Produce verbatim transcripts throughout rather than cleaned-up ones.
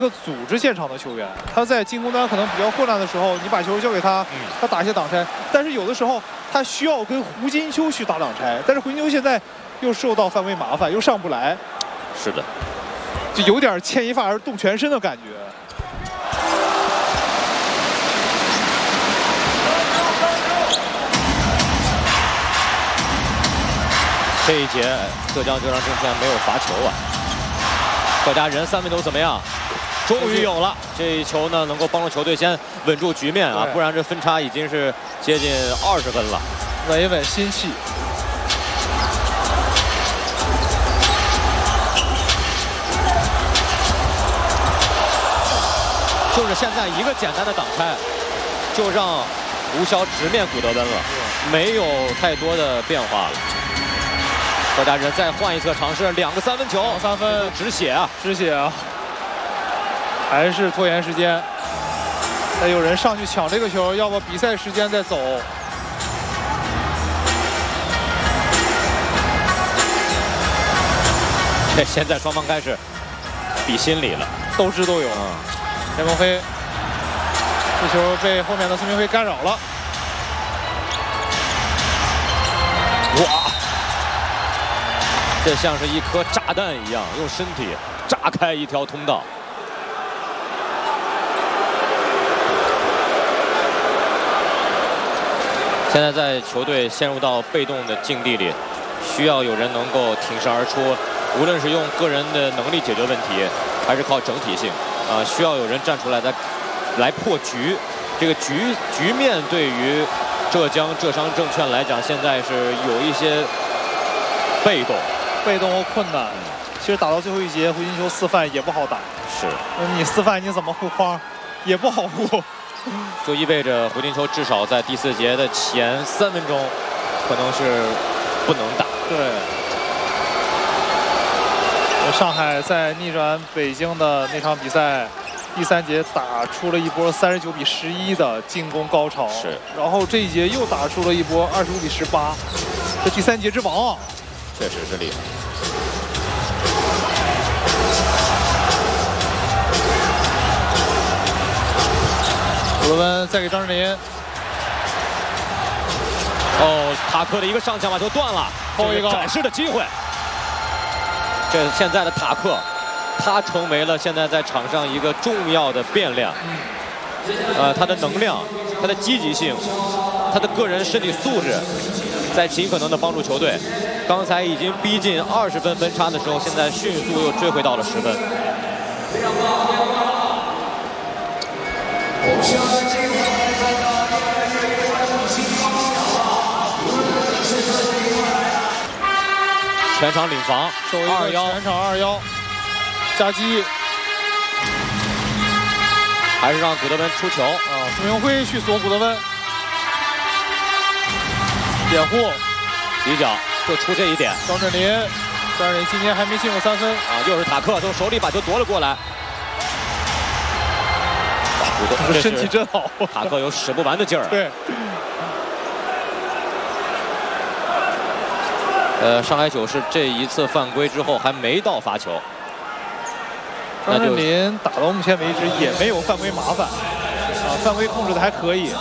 一个组织现场的球员，他在进攻端可能比较混乱的时候，你把球交给他， 嗯、 他打一些挡拆。但是有的时候他需要跟胡金秋去打挡拆，但是胡金秋现在又受到犯规麻烦，又上不来。 是的， 就有点牵一发而动全身的感觉。 这一节浙江浙江证券没有罚球啊。客家人三分球怎么样？终于有了，这一球呢能够帮助球队先稳住局面啊，不然这分差已经是接近二十分了。 稳一稳心气。 就是现在一个简单的挡拆，就让吴骁直面古德温了，没有太多的变化了。客家人再换一次尝试，两个三分球， 三分止血啊， 止血啊，还是拖延时间。再有人上去抢这个球，要不比赛时间再走。 这现在双方开始比心理了， 斗智斗勇。田梦飞，这球被后面的孙明辉干扰了。 哇！这像是一颗炸弹一样，用身体炸开一条通道。现在在球队陷入到被动的境地里，需要有人能够挺身而出，无论是用个人的能力解决问题，还是靠整体性。啊，需要有人站出来来来破局。这个局局面对于浙江浙商证券来讲，现在是有一些被动、 被动和困难。其实打到最后一节，胡金秋四犯也不好打。 是， 你四犯你怎么护框，也不好护。 就意味着胡金秋至少在第四节的前三分钟，可能是不能打。 对。上海在逆转北京的那场比赛，第三节打出了一波三十九比十一的进攻高潮， 是。 然后这一节又打出了一波二十五比十八，这第三节之王啊， 确实是厉害。 古德温再给张智霖， 哦，塔克的一个上抢把球断了， 后一个展示的机会。这现在的塔克，他成为了现在在场上一个重要的变量。呃，他的能量，他的积极性，他的个人身体素质，在尽可能的帮助球队。刚才已经逼近二十分分差的时候，现在迅速又追回到了十分。全场领防， 守一个全场二幺，夹击， 还是让古德温出球啊！孙明辉去锁古德温，掩护， 底角就出这一点。 张智霖，张智霖今天还没进过三分啊！又是塔克从手里把球夺了过来，古德身体真好， 塔克有使不完的劲儿、啊。 对。 呃，上海九是这一次犯规之后还没到罚球。 张智霖打到目前为止也没有犯规麻烦，啊，犯规控制的还可以。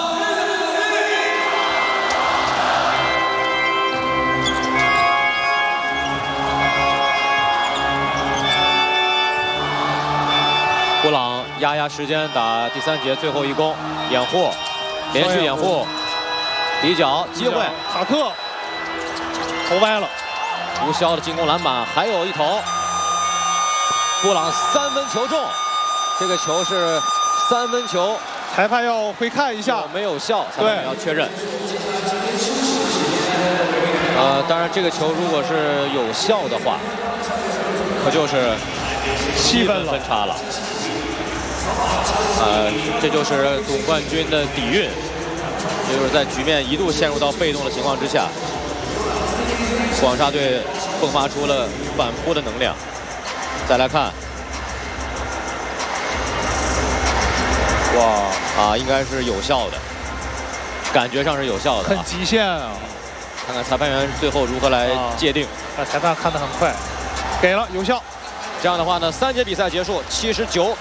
布朗压压时间打第三节最后一攻，掩护，连续掩护，底角机会， 塔克。头歪了， 吴骁的进攻篮板还有一投，布朗三分球中，这个球是三分球， 裁判要回看一下有没有效，裁判要确认。呃，当然这个球如果是有效的话，可就是七分分差了。呃，这就是总冠军的底蕴，也就是在局面一度陷入到被动的情况之下。广厦队迸发出了反扑的能量。再来看，哇啊，应该是有效的，感觉上是有效的、啊， 很极限啊！ 看看裁判员最后如何来界定。 啊，裁判看得很快，给了有效。 这样的话呢，三节比赛结束，七十九